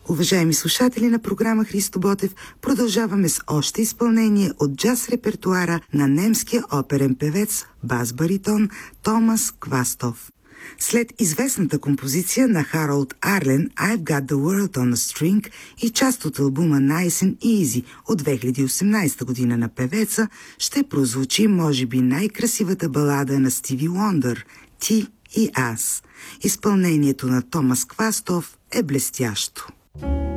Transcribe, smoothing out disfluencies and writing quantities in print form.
Уважаеми слушатели на програма Христо Ботев, продължаваме с още изпълнение от джаз репертуара на немския оперен певец, бас-баритон Томас Квастов. След известната композиция на Харолд Арлен I've Got the World on a String и част от албума Nice and Easy от 2018 година на певеца, ще прозвучи може би най-красивата балада на Стиви Уондър «Ти и аз». Изпълнението на Томас Квастов е блестящо.